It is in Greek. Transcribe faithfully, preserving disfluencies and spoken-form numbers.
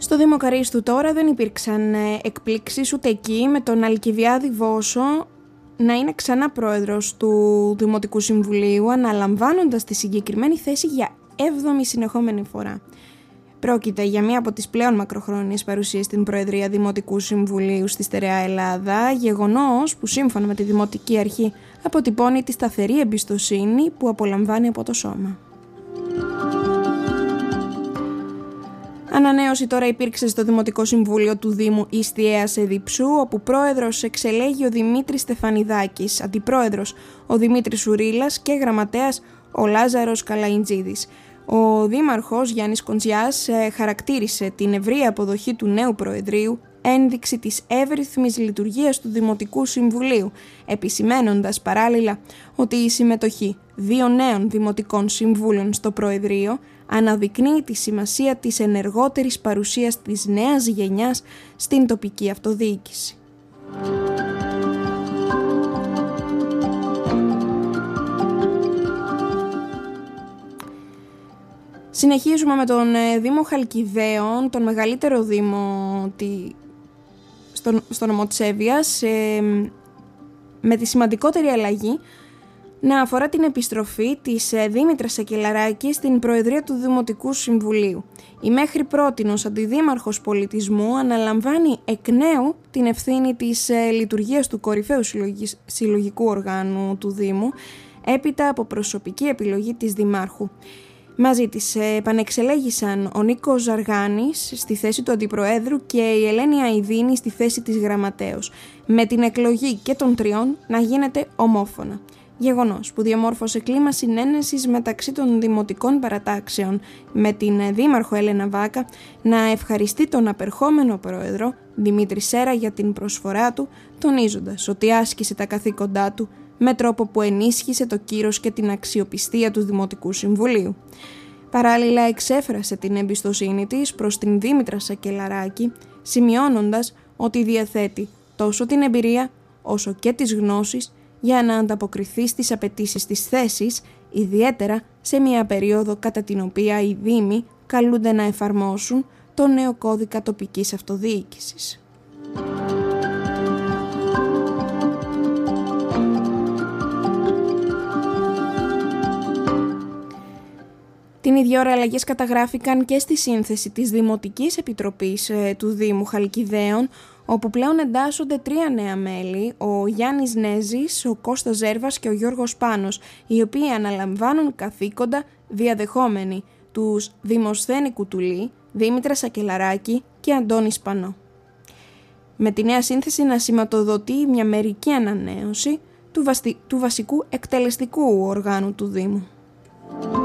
Στο Δήμο Καρύστου τώρα δεν υπήρξαν εκπλήξεις ούτε εκεί, με τον Αλκιβιάδη Βόσο να είναι ξανά πρόεδρος του Δημοτικού Συμβουλίου, αναλαμβάνοντας τη συγκεκριμένη θέση για έβδομη συνεχόμενη φορά. Πρόκειται για μία από τις πλέον μακροχρόνιες παρουσίες στην Προεδρία Δημοτικού Συμβουλίου στη στερεά Ελλάδα, γεγονός που σύμφωνα με τη Δημοτική Αρχή αποτυπώνει τη σταθερή εμπιστοσύνη που απολαμβάνει από το σώμα. Ανανέωση τώρα υπήρξε στο Δημοτικό Συμβούλιο του Δήμου Ιστιαίας Εδιψού, όπου πρόεδρος εξελέγει ο Δημήτρης Στεφανιδάκης, αντιπρόεδρος ο Δημήτρης Ουρίλας και γραμματέας ο Λάζαρος Καλαϊντζίδης. Ο δήμαρχος Γιάννης Κοντζιάς χαρακτήρισε την ευρεία αποδοχή του νέου Προεδρείου ένδειξη της εύρυθμης λειτουργίας του Δημοτικού Συμβουλίου, επισημένοντας παράλληλα ότι η συμμετοχή δύο νέων Δημοτικών Συμβούλων στο Προεδρείο αναδεικνύει τη σημασία της ενεργότερης παρουσίας της νέας γενιάς στην τοπική αυτοδιοίκηση. Συνεχίζουμε με τον Δήμο Χαλκιδαίων, τον μεγαλύτερο δήμο τη... στο, στο νομό της Εύβοιας, ε, με τη σημαντικότερη αλλαγή να αφορά την επιστροφή της Δήμητρας Σακελαράκη στην Προεδρία του Δημοτικού Συμβουλίου. Η μέχρι πρότινος αντιδήμαρχος πολιτισμού αναλαμβάνει εκ νέου την ευθύνη της λειτουργίας του κορυφαίου συλλογικού οργάνου του Δήμου, έπειτα από προσωπική επιλογή της Δημάρχου. Μαζί της επανεξελέγησαν ο Νίκος Ζαργάνης στη θέση του Αντιπροέδρου και η Ελένη Αηδίνη στη θέση της Γραμματέως, με την εκλογή και των τριών να γίνεται ομόφωνα. Γεγονός που διαμόρφωσε κλίμα συνένεσης μεταξύ των δημοτικών παρατάξεων, με την Δήμαρχο Έλενα Βάκα να ευχαριστεί τον απερχόμενο πρόεδρο Δημήτρη Σέρα για την προσφορά του, τονίζοντας ότι άσκησε τα καθήκοντά του με τρόπο που ενίσχυσε το κύρος και την αξιοπιστία του Δημοτικού Συμβουλίου. Παράλληλα εξέφρασε την εμπιστοσύνη της προς την Δήμητρα Σακελαράκη, σημειώνοντας ότι διαθέτει τόσο την εμπειρία όσο και τις γνώσεις για να ανταποκριθεί στις απαιτήσεις της θέσης, ιδιαίτερα σε μια περίοδο κατά την οποία οι Δήμοι καλούνται να εφαρμόσουν το νέο κώδικα τοπικής αυτοδιοίκησης. Την ίδια ώρα αλλαγές καταγράφηκαν και στη σύνθεση της Δημοτικής Επιτροπής ε, του Δήμου Χαλκιδαίων, όπου πλέον εντάσσονται τρία νέα μέλη, ο Γιάννης Νέζης, ο Κώστας Ζέρβας και ο Γιώργος Πάνος, οι οποίοι αναλαμβάνουν καθήκοντα διαδεχόμενοι τους Δημοσθένη Κουτουλή, Δήμητρα Σακελαράκη και Αντώνη Σπανό. Με τη νέα σύνθεση να σηματοδοτεί μια μερική ανανέωση του, βαστι... του βασικού εκτελεστικού οργάνου του Δήμου.